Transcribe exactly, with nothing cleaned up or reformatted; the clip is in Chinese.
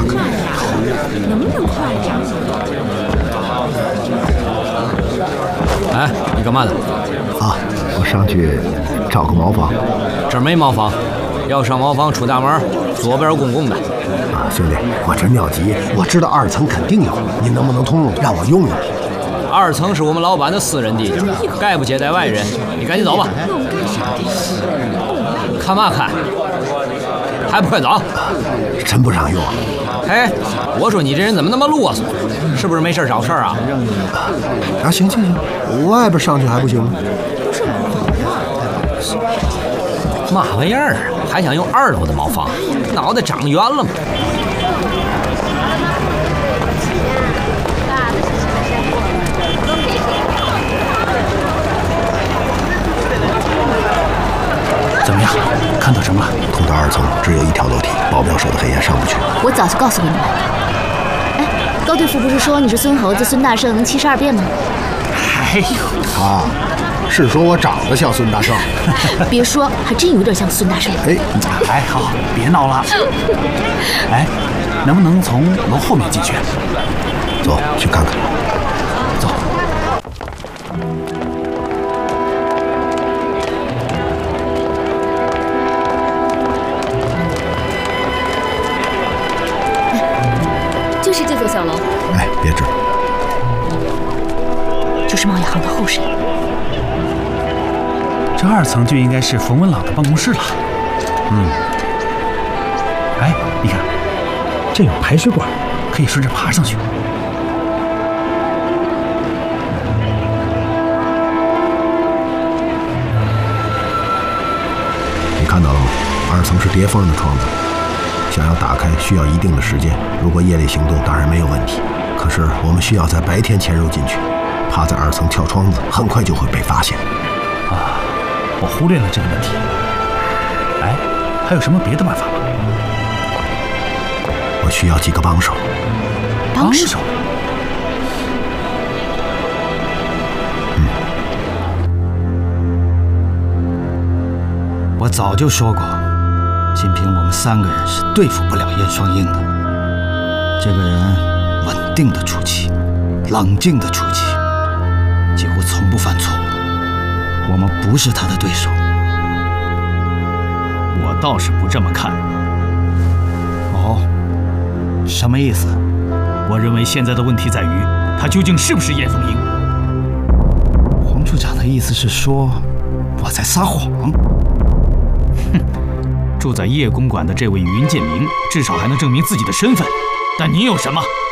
看，能不能快点？ 哎，你干嘛的？ 啊，我上去找个茅房。 这儿没茅房，要上茅房出大门，左边公共的。 啊，兄弟，我这尿急，我知道二层肯定有，您能不能通融，让我用用？ 二层是我们老板的私人地界，概不接待外人。你赶紧走吧。看嘛看？还不快走？ 真不让用。 嘿，我说你这人怎么那么啰嗦？是不是没事找事儿啊？ 啊，行行行，外边上去还不行吗？ 嘛玩意儿啊？还想用二楼的茅房？脑袋长圆了吗？ 怎么样？看到什么了？ 通到二层只有一条楼梯，保镖守得很严，上不去。 我早就告诉过你们。哎，高队副不是说你是孙猴子孙大圣能七十二变吗？ 哎呦， 啊，是说我长得像孙大圣？ 别说，还真有点像孙大圣。 哎， 哎，好，别闹了。哎，能不能从楼后面进去？ 走，去看看。 走。 就是这座小楼。 哎，别指。 就是贸易行的后身。 这二层就应该是冯文朗的办公室了。 嗯。 哎，你看，这有排水管，可以顺着爬上去。 你看到了吗？二层是叠缝的窗子，想要打开需要一定的时间。如果夜里行动，当然没有问题。可是我们需要在白天潜入进去，趴在二层跳窗子，很快就会被发现。 啊，我忽略了这个问题。哎，还有什么别的办法吗？ 我需要几个帮手。 帮手？ 嗯。 我早就说过，仅凭我们三个人是对付不了燕双鹰的。这个人稳定的出气，冷静的出气，几乎从不犯错误。我们不是他的对手。 我倒是不这么看。 哦，什么意思？ 我认为现在的问题在于，他究竟是不是燕双鹰？ 黄处长的意思是说，我在撒谎。 哼，住在叶公馆的这位云建明，至少还能证明自己的身份。但你有什么？